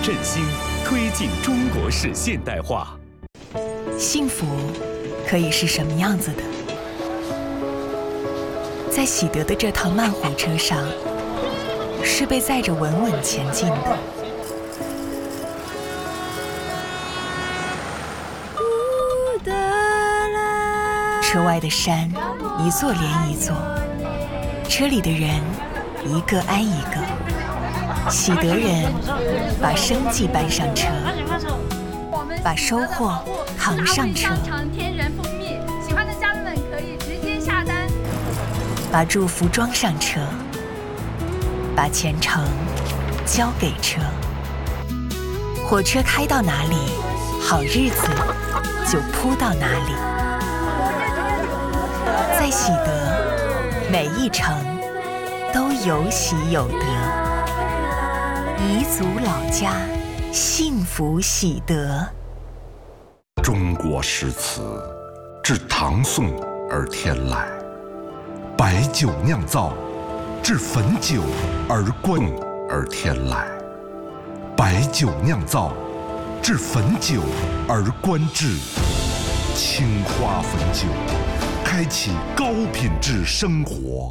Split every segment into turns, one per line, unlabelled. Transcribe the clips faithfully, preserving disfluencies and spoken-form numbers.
振兴，推进中国式现代化。
幸福可以是什么样子的？在喜德的这趟慢火车上，是被载着稳稳前进的。车外的山，一座连一座，车里的人，一个挨一个。喜德人把生计搬上车，把收获扛上车。
天然蜂蜜，喜欢的家人们可以直接下单。
把祝福装上车，把前程交给车。火车开到哪里，好日子就铺到哪里。在喜德，每一程都有喜有得。彝族老家，幸福喜德。
中国诗词自唐宋而天来，白酒酿造，至汾酒而观而天来，白酒酿造，至汾酒而观之。青花汾酒，开启高品质生活。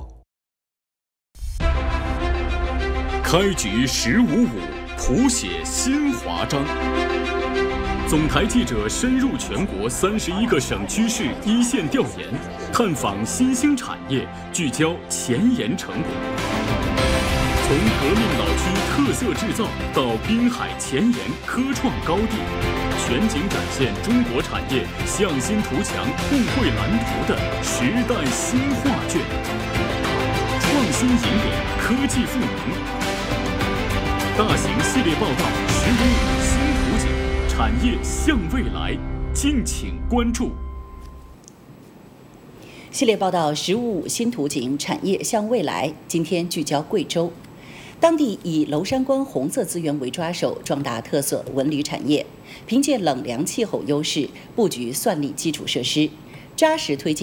开局十五五，谱写新华章。总台记者深入全国三十一个省区市一线调研，探访新兴产业，聚焦前沿成果。从革命老区特色制造到滨海前沿科创高地，全景展现中国产业向新图强、互惠蓝图的时代新画卷。创新引领，科技赋能。大型系列报道十五五新图景，产业向未来，敬请关注。
系列报道十五五新图景，产业向未来。今天聚焦贵州，当地以娄山关红色资源为抓手，壮大特色文旅产业，凭借冷凉气候优势，布局算力基础设施，扎实推进